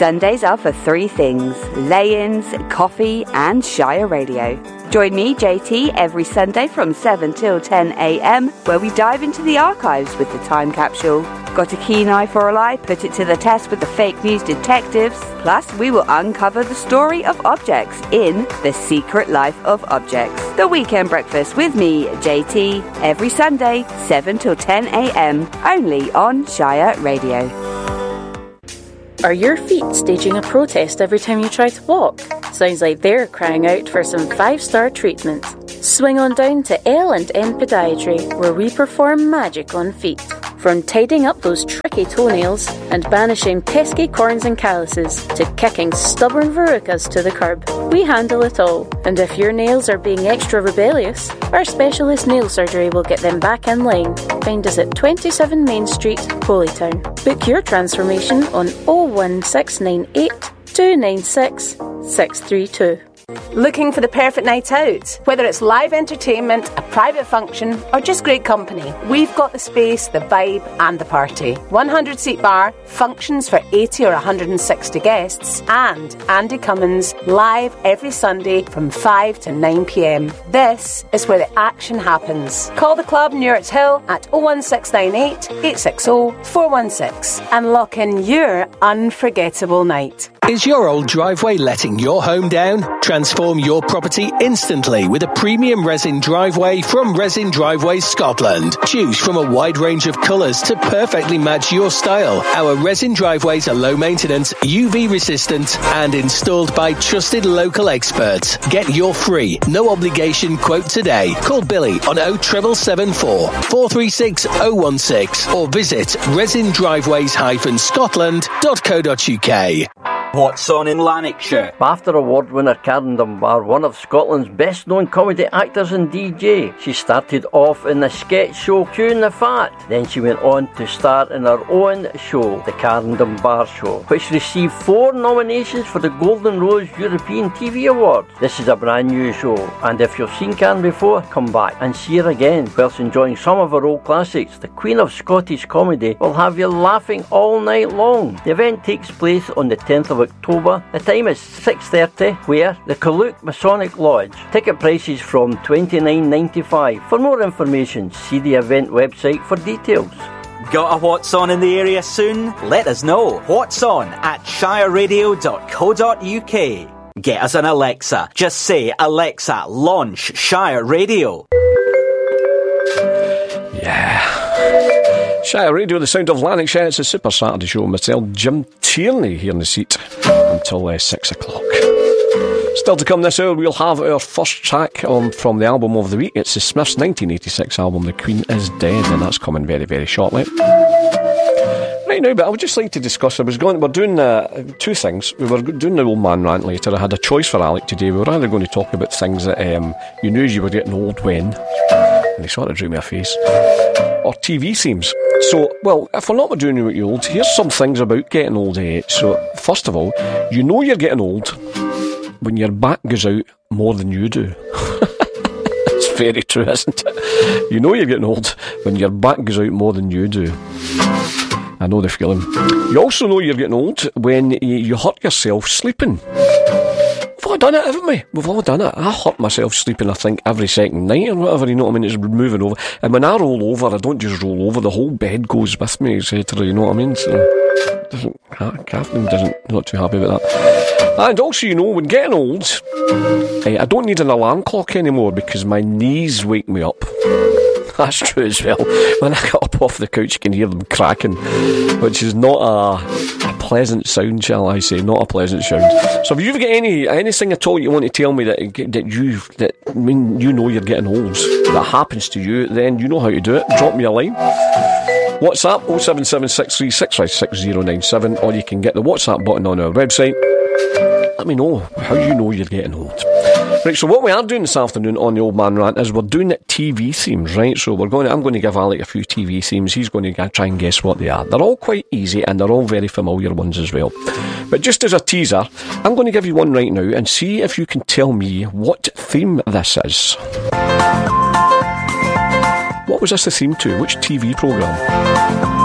Sundays are for three things: lay-ins, coffee and Shire Radio. Join me, JT, every Sunday from 7 till 10 a.m, where we dive into the archives with the Time Capsule. Got a keen eye for a lie? Put it to the test with the fake news detectives. Plus, we will uncover the story of objects in The Secret Life of Objects. The Weekend Breakfast with me, JT, every Sunday, 7 till 10 a.m, only on Shire Radio. Are your feet staging a protest every time you try to walk? Sounds like they're crying out for some 5-star treatment. Swing on down to L&N Podiatry, where we perform magic on feet. From tidying up those tricky toenails and banishing pesky corns and calluses to kicking stubborn verrucas to the curb, we handle it all. And if your nails are being extra rebellious, our specialist nail surgery will get them back in line. Find us at 27 Main Street, Holytown. Book your transformation on 01698 296 632. Looking for the perfect night out? Whether it's live entertainment, a private function, or just great company, we've got the space, the vibe, and the party. 100-seat bar, functions for 80 or 160 guests, and Andy Cummins live every Sunday from 5 to 9 p.m. This is where the action happens. Call the club near its Hill at 01698 860 416 and lock in your unforgettable night. Is your old driveway letting your home down? Transform your property instantly with a premium resin driveway from Resin Driveways Scotland. Choose from a wide range of colours to perfectly match your style. Our resin driveways are low maintenance, UV resistant and installed by trusted local experts. Get your free, no obligation quote today. Call Billy on 07774 436 016 or visit resindriveways-scotland.co.uk. What's on in Lanarkshire? BAFTA award winner Karen Dunbar, one of Scotland's best known comedy actors and DJ. She started off in the sketch show Chewing the Fat. Then she went on to star in her own show, The Karen Dunbar Show, which received 4 nominations for the Golden Rose European TV Award. This is a brand new show, and if you've seen Karen before, come back and see her again. Whilst enjoying some of her old classics, the Queen of Scottish Comedy will have you laughing all night long. The event takes place on the 10th of October. The time is 6:30, where? The Kaluk Masonic Lodge. Ticket prices from $29.95. For more information, see the event website for details. Got a What's On in the area soon? Let us know. What's On at shireradio.co.uk. Get us an Alexa. Just say, Alexa, launch Shire Radio. Yeah. Shire Radio, the sound of Lanarkshire. It's a Super Saturday show. Myself, Jim Tierney, here in the seat until 6 o'clock. Still to come this hour, we'll have our first track from the album of the week. It's the Smiths' 1986 album, The Queen is Dead, and that's coming very, very shortly. Right now, but I would just like to discuss, we're doing 2 things. We were doing the old man rant later. I had a choice for Alec today. We were either going to talk about things that you knew you were getting old when, and he sort of drew me a face, or TV themes. So, well, if we're not doing what you're old, here's some things about getting old. So, first of all, you know you're getting old when your back goes out more than you do. It's very true, isn't it? You know you're getting old when your back goes out more than you do. I know the feeling. You also know you're getting old when you hurt yourself sleeping. We've all done it, haven't we? We've all done it. I hurt myself sleeping, I think, every second night or whatever, you know what I mean? It's moving over. And when I roll over, I don't just roll over, the whole bed goes with me, etc., you know what I mean? So, Kathleen not too happy about that. And also, you know, when getting old, I don't need an alarm clock anymore because my knees wake me up. That's true as well. When I get up off the couch, you can hear them cracking, which is not a pleasant sound, shall I say? Not a pleasant sound. So, if you've got anything at all you want to tell me that you know you're getting old, that happens to you, then you know how to do it. Drop me a line. WhatsApp 07763656097, or you can get the WhatsApp button on our website. Let me know how you know you're getting old. Right, so what we are doing this afternoon on the Old Man Rant is we're doing TV themes, right? So I'm going to give Alec a few TV themes. He's going to try and guess what they are. They're all quite easy and they're all very familiar ones as well. But just as a teaser, I'm going to give you one right now and see if you can tell me what theme this is. What was this the theme to? Which TV programme?